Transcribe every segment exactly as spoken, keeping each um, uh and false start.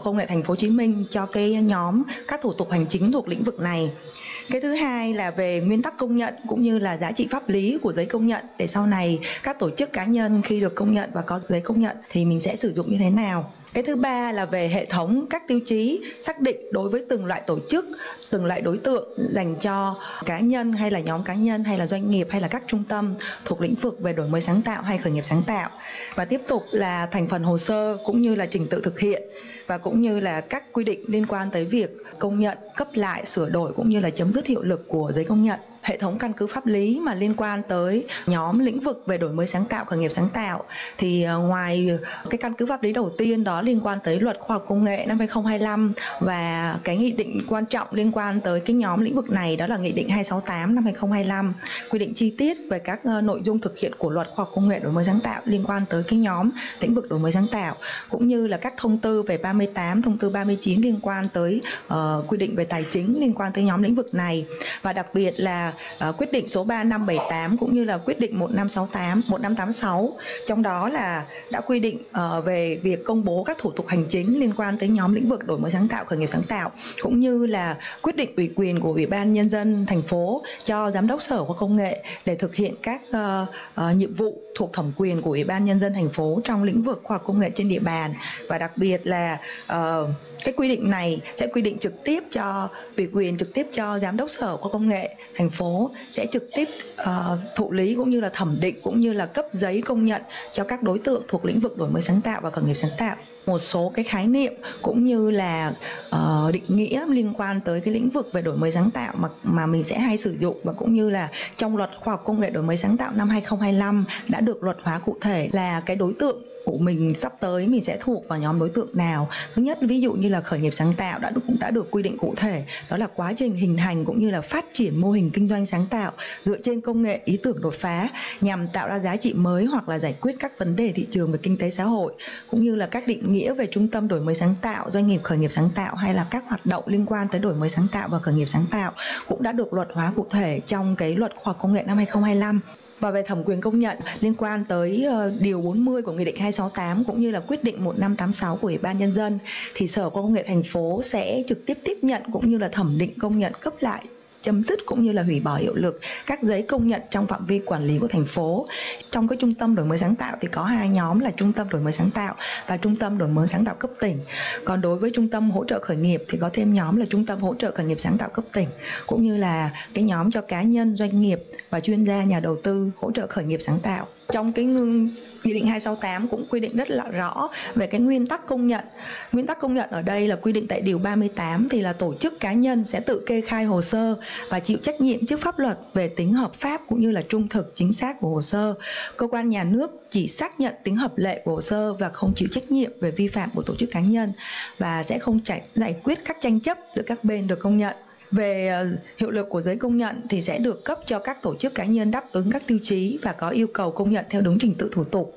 Công nghệ Thành phố Hồ Chí Minh cho cái nhóm các thủ tục hành chính thuộc lĩnh vực này. Cái thứ hai là về nguyên tắc công nhận cũng như là giá trị pháp lý của giấy công nhận, để sau này các tổ chức cá nhân khi được công nhận và có giấy công nhận thì mình sẽ sử dụng như thế nào. Cái thứ ba là về hệ thống các tiêu chí xác định đối với từng loại tổ chức, từng loại đối tượng dành cho cá nhân hay là nhóm cá nhân hay là doanh nghiệp hay là các trung tâm thuộc lĩnh vực về đổi mới sáng tạo hay khởi nghiệp sáng tạo. Và tiếp tục là thành phần hồ sơ cũng như là trình tự thực hiện và cũng như là các quy định liên quan tới việc công nhận, cấp lại, sửa đổi cũng như là chấm dứt hiệu lực của giấy công nhận. Hệ thống căn cứ pháp lý mà liên quan tới nhóm lĩnh vực về đổi mới sáng tạo, khởi nghiệp sáng tạo thì ngoài cái căn cứ pháp lý đầu tiên đó liên quan tới Luật Khoa học Công nghệ năm hai không hai lăm và cái nghị định quan trọng liên quan tới cái nhóm lĩnh vực này đó là Nghị định hai sáu tám năm hai không hai lăm, quy định chi tiết về các nội dung thực hiện của Luật Khoa học Công nghệ đổi mới sáng tạo liên quan tới cái nhóm lĩnh vực đổi mới sáng tạo, cũng như là các thông tư về ba mươi tám, thông tư ba mươi chín liên quan tới uh, quy định về tài chính liên quan tới nhóm lĩnh vực này, và đặc biệt là Uh, quyết định số ba năm bảy tám cũng như là quyết định một năm sáu tám, một năm tám sáu, trong đó là đã quy định uh, về việc công bố các thủ tục hành chính liên quan tới nhóm lĩnh vực đổi mới sáng tạo, khởi nghiệp sáng tạo, cũng như là quyết định ủy quyền của Ủy ban Nhân dân thành phố cho Giám đốc Sở Khoa Công nghệ để thực hiện các uh, uh, nhiệm vụ thuộc thẩm quyền của Ủy ban Nhân dân thành phố trong lĩnh vực khoa học công nghệ trên địa bàn. Và đặc biệt là uh, cái quy định này sẽ quy định trực tiếp cho ủy quyền trực tiếp cho Giám đốc Sở Khoa Công nghệ thành phố sẽ trực tiếp uh, thụ lý cũng như là thẩm định cũng như là cấp giấy công nhận cho các đối tượng thuộc lĩnh vực đổi mới sáng tạo và khởi nghiệp sáng tạo. Một số cái khái niệm cũng như là uh, định nghĩa liên quan tới cái lĩnh vực về đổi mới sáng tạo mà mà mình sẽ hay sử dụng, và cũng như là trong Luật Khoa học Công nghệ đổi mới sáng tạo năm hai không hai lăm đã được luật hóa cụ thể là cái đối tượng của mình sắp tới mình sẽ thuộc vào nhóm đối tượng nào. Thứ nhất, ví dụ như là khởi nghiệp sáng tạo đã cũng đã được quy định cụ thể, đó là quá trình hình thành cũng như là phát triển mô hình kinh doanh sáng tạo dựa trên công nghệ ý tưởng đột phá nhằm tạo ra giá trị mới hoặc là giải quyết các vấn đề thị trường về kinh tế xã hội, cũng như là các định nghĩa về trung tâm đổi mới sáng tạo, doanh nghiệp khởi nghiệp sáng tạo hay là các hoạt động liên quan tới đổi mới sáng tạo và khởi nghiệp sáng tạo cũng đã được luật hóa cụ thể trong cái Luật Khoa học Công nghệ năm hai không hai lăm. Và về thẩm quyền công nhận liên quan tới uh, điều bốn mươi của Nghị định hai sáu tám cũng như là quyết định một năm tám sáu của Ủy ban Nhân dân thì Sở Khoa học Công nghệ thành phố sẽ trực tiếp tiếp nhận cũng như là thẩm định, công nhận, cấp lại, chấm dứt cũng như là hủy bỏ hiệu lực các giấy công nhận trong phạm vi quản lý của thành phố. Trong cái trung tâm đổi mới sáng tạo thì có hai nhóm là trung tâm đổi mới sáng tạo và trung tâm đổi mới sáng tạo cấp tỉnh. Còn đối với trung tâm hỗ trợ khởi nghiệp thì có thêm nhóm là trung tâm hỗ trợ khởi nghiệp sáng tạo cấp tỉnh, cũng như là cái nhóm cho cá nhân, doanh nghiệp và chuyên gia, nhà đầu tư hỗ trợ khởi nghiệp sáng tạo. Trong cái Nghị định hai sáu tám cũng quy định rất là rõ về cái nguyên tắc công nhận. Nguyên tắc công nhận ở đây là quy định tại điều ba mươi tám thì là tổ chức cá nhân sẽ tự kê khai hồ sơ và chịu trách nhiệm trước pháp luật về tính hợp pháp cũng như là trung thực, chính xác của hồ sơ. Cơ quan nhà nước chỉ xác nhận tính hợp lệ của hồ sơ và không chịu trách nhiệm về vi phạm của tổ chức cá nhân, và sẽ không giải quyết các tranh chấp giữa các bên được công nhận. Về uh, hiệu lực của giấy công nhận thì sẽ được cấp cho các tổ chức cá nhân đáp ứng các tiêu chí và có yêu cầu công nhận theo đúng trình tự thủ tục,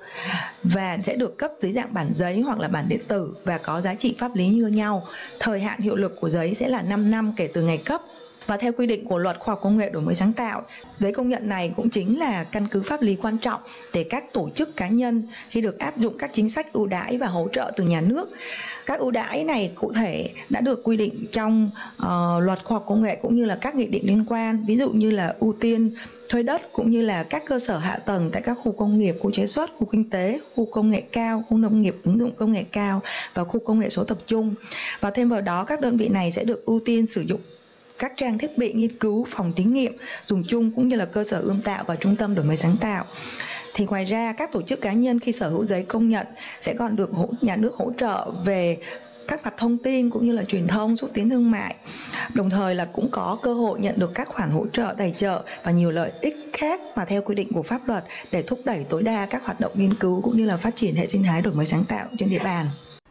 và sẽ được cấp dưới dạng bản giấy hoặc là bản điện tử và có giá trị pháp lý như nhau. Thời hạn hiệu lực của giấy sẽ là năm năm kể từ ngày cấp. Và theo quy định của Luật Khoa học Công nghệ đổi mới sáng tạo, giấy công nhận này cũng chính là căn cứ pháp lý quan trọng để các tổ chức cá nhân khi được áp dụng các chính sách ưu đãi và hỗ trợ từ nhà nước. Các ưu đãi này cụ thể đã được quy định trong uh, Luật Khoa học Công nghệ cũng như là các nghị định liên quan, ví dụ như là ưu tiên thuê đất cũng như là các cơ sở hạ tầng tại các khu công nghiệp, khu chế xuất, khu kinh tế, khu công nghệ cao, khu nông nghiệp ứng dụng công nghệ cao và khu công nghệ số tập trung. Và thêm vào đó, các đơn vị này sẽ được ưu tiên sử dụng các trang thiết bị nghiên cứu, phòng thí nghiệm dùng chung cũng như là cơ sở ươm tạo và trung tâm đổi mới sáng tạo. Thì ngoài ra, các tổ chức cá nhân khi sở hữu giấy công nhận sẽ còn được nhà nước hỗ trợ về các mặt thông tin cũng như là truyền thông, xúc tiến thương mại. Đồng thời là cũng có cơ hội nhận được các khoản hỗ trợ, tài trợ và nhiều lợi ích khác mà theo quy định của pháp luật để thúc đẩy tối đa các hoạt động nghiên cứu cũng như là phát triển hệ sinh thái đổi mới sáng tạo trên địa bàn.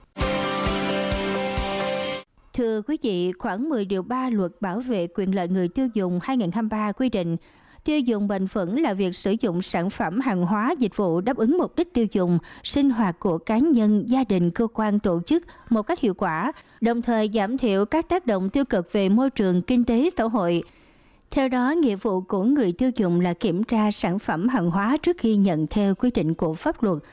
Thưa quý vị, khoảng mười điều ba Luật Bảo vệ quyền lợi người tiêu dùng hai không hai ba quy định, tiêu dùng bền vững là việc sử dụng sản phẩm, hàng hóa, dịch vụ đáp ứng mục đích tiêu dùng, sinh hoạt của cá nhân, gia đình, cơ quan, tổ chức một cách hiệu quả, đồng thời giảm thiểu các tác động tiêu cực về môi trường, kinh tế, xã hội. Theo đó, nghĩa vụ của người tiêu dùng là kiểm tra sản phẩm, hàng hóa trước khi nhận theo quy định của pháp luật.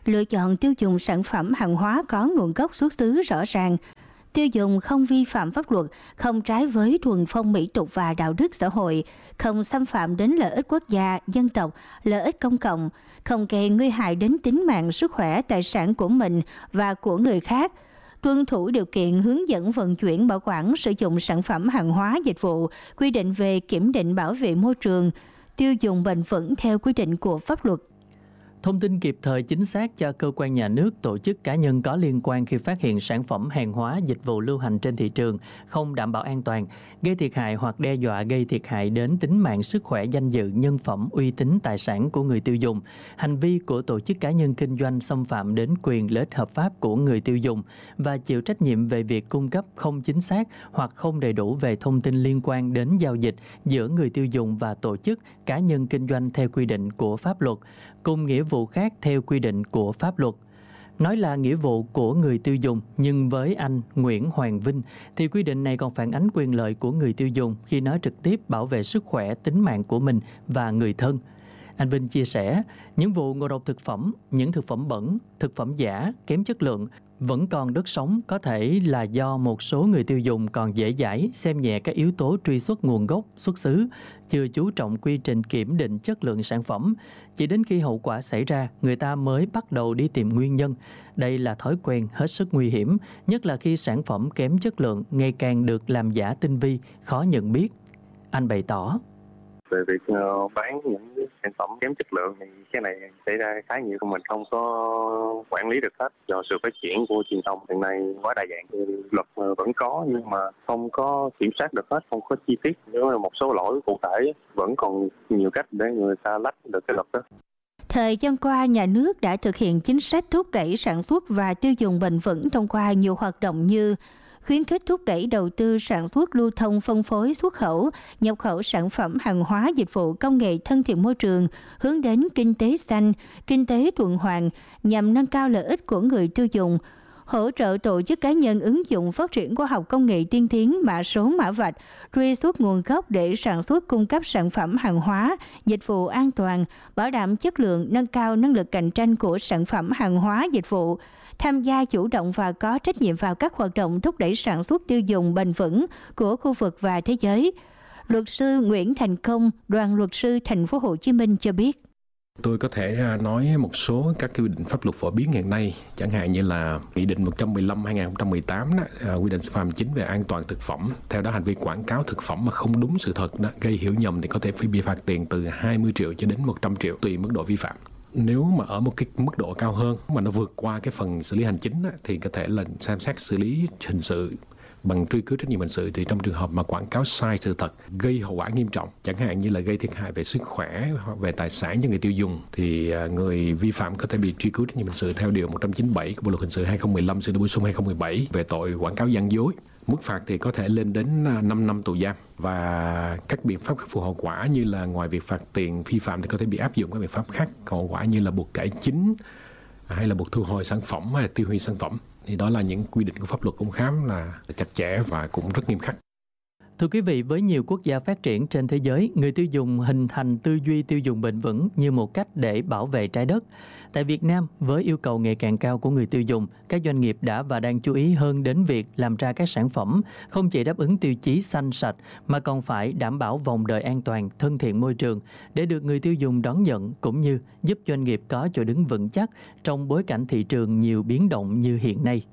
lựa chọn tiêu dùng sản phẩm hàng hóa có nguồn gốc xuất xứ rõ ràng, tiêu dùng không vi phạm pháp luật, không trái với thuần phong mỹ tục và đạo đức xã hội, không xâm phạm đến lợi ích quốc gia, dân tộc, lợi ích công cộng, không gây nguy hại đến tính mạng, sức khỏe, tài sản của mình và của người khác, tuân thủ điều kiện hướng dẫn vận chuyển, bảo quản, sử dụng sản phẩm hàng hóa dịch vụ, quy định về kiểm định bảo vệ môi trường, tiêu dùng bền vững theo quy định của pháp luật. Thông tin kịp thời chính xác cho cơ quan nhà nước, tổ chức cá nhân có liên quan khi phát hiện sản phẩm hàng hóa dịch vụ lưu hành trên thị trường không đảm bảo an toàn, gây thiệt hại hoặc đe dọa gây thiệt hại đến tính mạng, sức khỏe, danh dự, nhân phẩm, uy tín, tài sản của người tiêu dùng. Hành vi của tổ chức cá nhân kinh doanh xâm phạm đến quyền lợi ích hợp pháp của người tiêu dùng và chịu trách nhiệm về việc cung cấp không chính xác hoặc không đầy đủ về thông tin liên quan đến giao dịch giữa người tiêu dùng và tổ chức cá nhân kinh doanh theo quy định của pháp luật, cùng nghĩa vụ khác theo quy định của pháp luật. Nói là nghĩa vụ của người tiêu dùng, nhưng với anh Nguyễn Hoàng Vinh thì quy định này còn phản ánh quyền lợi của người tiêu dùng khi nó trực tiếp bảo vệ sức khỏe, tính mạng của mình và người thân. Anh Vinh chia sẻ, những vụ ngộ độc thực phẩm, những thực phẩm bẩn, thực phẩm giả, kém chất lượng vẫn còn đất sống có thể là do một số người tiêu dùng còn dễ dãi xem nhẹ các yếu tố truy xuất nguồn gốc, xuất xứ, chưa chú trọng quy trình kiểm định chất lượng sản phẩm. Chỉ đến khi hậu quả xảy ra, người ta mới bắt đầu đi tìm nguyên nhân. Đây là thói quen hết sức nguy hiểm, nhất là khi sản phẩm kém chất lượng ngày càng được làm giả tinh vi, khó nhận biết. Anh bày tỏ. Về việc uh, bán những sản phẩm kém chất lượng thì cái này xảy ra khá nhiều, mình không có quản lý được hết. Do sự phát triển của truyền thông hiện nay quá đa dạng, thì luật vẫn có nhưng mà không có kiểm soát được hết, không có chi tiết. Nếu mà một số lỗi cụ thể vẫn còn nhiều cách để người ta lách được cái luật đó. Thời gian qua, nhà nước đã thực hiện chính sách thúc đẩy sản xuất và tiêu dùng bền vững thông qua nhiều hoạt động như khuyến khích thúc đẩy đầu tư sản xuất, lưu thông, phân phối, xuất khẩu, nhập khẩu sản phẩm hàng hóa, dịch vụ, công nghệ thân thiện môi trường, hướng đến kinh tế xanh, kinh tế tuần hoàn nhằm nâng cao lợi ích của người tiêu dùng, hỗ trợ tổ chức cá nhân ứng dụng phát triển khoa học công nghệ tiên tiến, mã số mã vạch, truy xuất nguồn gốc để sản xuất cung cấp sản phẩm hàng hóa, dịch vụ an toàn, bảo đảm chất lượng, nâng cao năng lực cạnh tranh của sản phẩm hàng hóa, dịch vụ, tham gia chủ động và có trách nhiệm vào các hoạt động thúc đẩy sản xuất tiêu dùng bền vững của khu vực và thế giới. Luật sư Nguyễn Thành Công, Đoàn luật sư Thành phố Hồ Chí Minh cho biết. Tôi có thể nói một số các quy định pháp luật phổ biến hiện nay, chẳng hạn như là Nghị định một trăm mười lăm hai nghìn không trăm mười tám đó, quy định xử phạt chính về an toàn thực phẩm. Theo đó, hành vi quảng cáo thực phẩm mà không đúng sự thật đó, gây hiểu nhầm thì có thể phải bị phạt tiền từ hai mươi triệu cho đến một trăm triệu tùy mức độ vi phạm. Nếu mà ở một cái mức độ cao hơn mà nó vượt qua cái phần xử lý hành chính đó, thì có thể là xem xét xử lý hình sự bằng truy cứu trách nhiệm hình sự. Thì trong trường hợp mà quảng cáo sai sự thật gây hậu quả nghiêm trọng, chẳng hạn như là gây thiệt hại về sức khỏe hoặc về tài sản cho người tiêu dùng, thì người vi phạm có thể bị truy cứu trách nhiệm hình sự theo điều một trăm chín mươi bảy của Bộ luật hình sự hai nghìn không trăm mười lăm sửa đổi bổ sung hai nghìn không trăm mười bảy về tội quảng cáo gian dối. Mức phạt thì có thể lên đến năm năm tù giam, và các biện pháp khắc phục hậu quả như là ngoài việc phạt tiền vi phạm thì có thể bị áp dụng các biện pháp khác hậu quả như là buộc cải chính hay là buộc thu hồi sản phẩm hay là tiêu hủy sản phẩm. Thì đó là những quy định của pháp luật cũng khá là chặt chẽ và cũng rất nghiêm khắc. Thưa quý vị, với nhiều quốc gia phát triển trên thế giới, người tiêu dùng hình thành tư duy tiêu dùng bền vững như một cách để bảo vệ trái đất. Tại Việt Nam, với yêu cầu ngày càng cao của người tiêu dùng, các doanh nghiệp đã và đang chú ý hơn đến việc làm ra các sản phẩm không chỉ đáp ứng tiêu chí xanh sạch mà còn phải đảm bảo vòng đời an toàn, thân thiện môi trường để được người tiêu dùng đón nhận, cũng như giúp doanh nghiệp có chỗ đứng vững chắc trong bối cảnh thị trường nhiều biến động như hiện nay.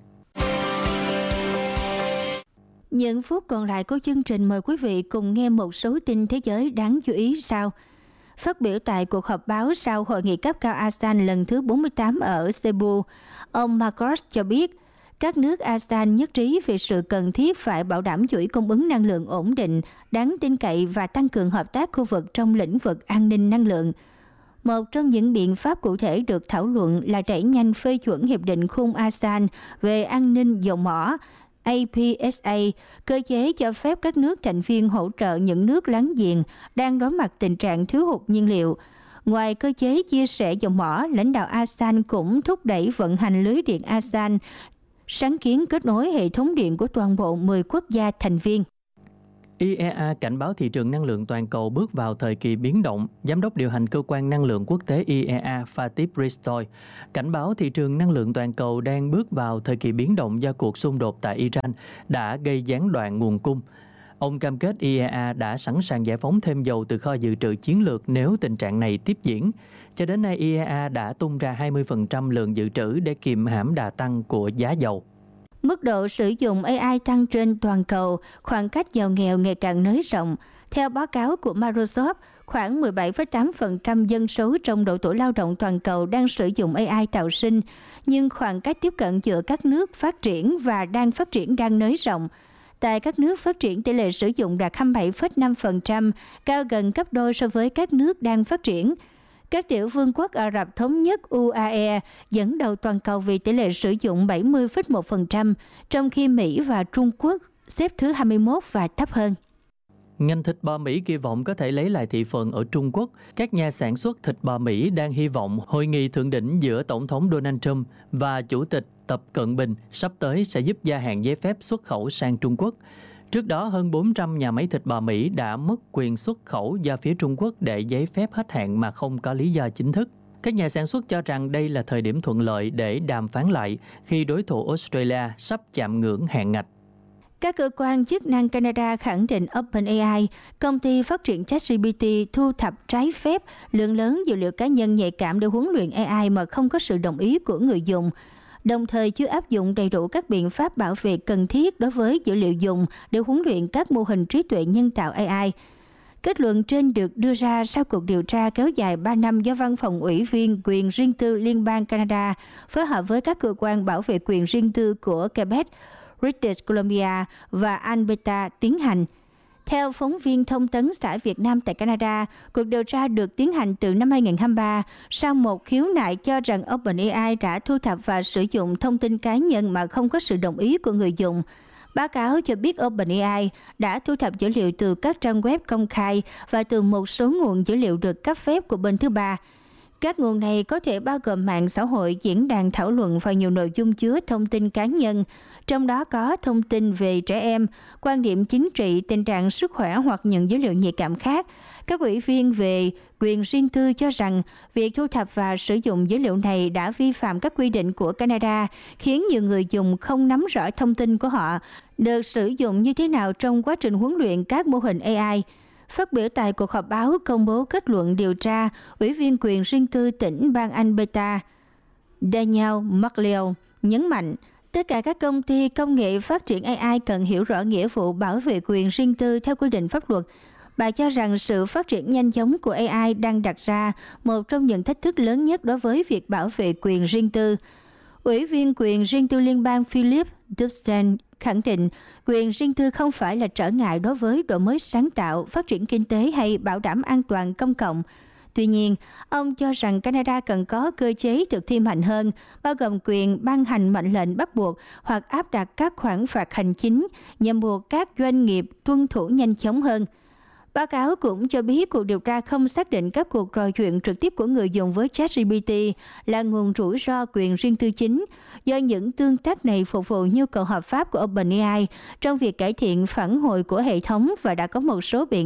Những phút còn lại của chương trình, mời quý vị cùng nghe một số tin thế giới đáng chú ý sau. Phát biểu tại cuộc họp báo sau hội nghị cấp cao a sê an lần thứ bốn mươi tám ở Cebu, ông Marcos cho biết các nước a sê an nhất trí về sự cần thiết phải bảo đảm chuỗi cung ứng năng lượng ổn định, đáng tin cậy và tăng cường hợp tác khu vực trong lĩnh vực an ninh năng lượng. Một trong những biện pháp cụ thể được thảo luận là đẩy nhanh phê chuẩn Hiệp định khung a sê an về an ninh dầu mỏ a pê ét a, cơ chế cho phép các nước thành viên hỗ trợ những nước láng giềng đang đối mặt tình trạng thiếu hụt nhiên liệu. Ngoài cơ chế chia sẻ dầu mỏ, lãnh đạo a sê an cũng thúc đẩy vận hành lưới điện a sê an, sáng kiến kết nối hệ thống điện của toàn bộ mười quốc gia thành viên. i e a cảnh báo thị trường năng lượng toàn cầu bước vào thời kỳ biến động. Giám đốc điều hành cơ quan năng lượng quốc tế i e a Fatih Bristoy cảnh báo thị trường năng lượng toàn cầu đang bước vào thời kỳ biến động do cuộc xung đột tại Iran đã gây gián đoạn nguồn cung. Ông cam kết i e a đã sẵn sàng giải phóng thêm dầu từ kho dự trữ chiến lược nếu tình trạng này tiếp diễn. Cho đến nay, i e a đã tung ra hai mươi phần trăm lượng dự trữ để kiềm hãm đà tăng của giá dầu. Mức độ sử dụng a i tăng trên toàn cầu, khoảng cách giàu nghèo ngày càng nới rộng. Theo báo cáo của Microsoft, khoảng mười bảy phẩy tám phần trăm dân số trong độ tuổi lao động toàn cầu đang sử dụng a i tạo sinh, nhưng khoảng cách tiếp cận giữa các nước phát triển và đang phát triển đang nới rộng. Tại các nước phát triển, tỷ lệ sử dụng đạt hai mươi bảy phẩy năm phần trăm, cao gần gấp đôi so với các nước đang phát triển. Các tiểu vương quốc Ả Rập Thống Nhất u a e dẫn đầu toàn cầu vì tỷ lệ sử dụng bảy mươi phẩy một phần trăm, trong khi Mỹ và Trung Quốc xếp thứ hai mươi mốt và thấp hơn. Ngành thịt bò Mỹ kỳ vọng có thể lấy lại thị phần ở Trung Quốc. Các nhà sản xuất thịt bò Mỹ đang hy vọng hội nghị thượng đỉnh giữa Tổng thống Donald Trump và Chủ tịch Tập Cận Bình sắp tới sẽ giúp gia hạn giấy phép xuất khẩu sang Trung Quốc. Trước đó, hơn bốn trăm nhà máy thịt bò Mỹ đã mất quyền xuất khẩu do phía Trung Quốc để giấy phép hết hạn mà không có lý do chính thức. Các nhà sản xuất cho rằng đây là thời điểm thuận lợi để đàm phán lại khi đối thủ Australia sắp chạm ngưỡng hạn ngạch. Các cơ quan chức năng Canada khẳng định OpenAI, công ty phát triển ChatGPT, thu thập trái phép lượng lớn dữ liệu cá nhân nhạy cảm để huấn luyện a i mà không có sự đồng ý của người dùng, đồng thời chưa áp dụng đầy đủ các biện pháp bảo vệ cần thiết đối với dữ liệu dùng để huấn luyện các mô hình trí tuệ nhân tạo a i. Kết luận trên được đưa ra sau cuộc điều tra kéo dài ba năm do Văn phòng Ủy viên quyền riêng tư Liên bang Canada phối hợp với các cơ quan bảo vệ quyền riêng tư của Quebec, British Columbia và Alberta tiến hành. Theo phóng viên thông tấn xã Việt Nam tại Canada, cuộc điều tra được tiến hành từ năm hai nghìn không trăm hai mươi ba sau một khiếu nại cho rằng OpenAI đã thu thập và sử dụng thông tin cá nhân mà không có sự đồng ý của người dùng. Báo cáo cho biết OpenAI đã thu thập dữ liệu từ các trang web công khai và từ một số nguồn dữ liệu được cấp phép của bên thứ ba. Các nguồn này có thể bao gồm mạng xã hội, diễn đàn thảo luận và nhiều nội dung chứa thông tin cá nhân, trong đó có thông tin về trẻ em, quan điểm chính trị, tình trạng sức khỏe hoặc những dữ liệu nhạy cảm khác. Các ủy viên về quyền riêng tư cho rằng việc thu thập và sử dụng dữ liệu này đã vi phạm các quy định của Canada, khiến nhiều người dùng không nắm rõ thông tin của họ được sử dụng như thế nào trong quá trình huấn luyện các mô hình a i. Phát biểu tại cuộc họp báo công bố kết luận điều tra, Ủy viên quyền riêng tư tỉnh bang Alberta, Daniel McLeod nhấn mạnh, tất cả các công ty công nghệ phát triển a i cần hiểu rõ nghĩa vụ bảo vệ quyền riêng tư theo quy định pháp luật. Bà cho rằng sự phát triển nhanh chóng của a i đang đặt ra một trong những thách thức lớn nhất đối với việc bảo vệ quyền riêng tư. Ủy viên quyền riêng tư liên bang Philip Dubstan khẳng định quyền riêng tư không phải là trở ngại đối với đổi mới sáng tạo, phát triển kinh tế hay bảo đảm an toàn công cộng. Tuy nhiên, ông cho rằng Canada cần có cơ chế thực thi mạnh hơn, bao gồm quyền ban hành mệnh lệnh bắt buộc hoặc áp đặt các khoản phạt hành chính nhằm buộc các doanh nghiệp tuân thủ nhanh chóng hơn. Báo cáo cũng cho biết cuộc điều tra không xác định các cuộc trò chuyện trực tiếp của người dùng với ChatGPT là nguồn rủi ro quyền riêng tư chính, do những tương tác này phục vụ nhu cầu hợp pháp của OpenAI trong việc cải thiện phản hồi của hệ thống và đã có một số biện